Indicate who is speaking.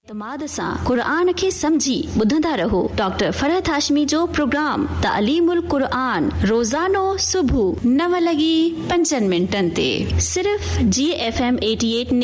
Speaker 1: तमाद सां क़ुरान खे समझी ॿुधंदा रहो। डॉक्टर फरहत हाशमी जो प्रोग्राम तालीमुल क़ुरान रोज़ानो सुबुह 9:05 ते सिर्फ़ GFM 88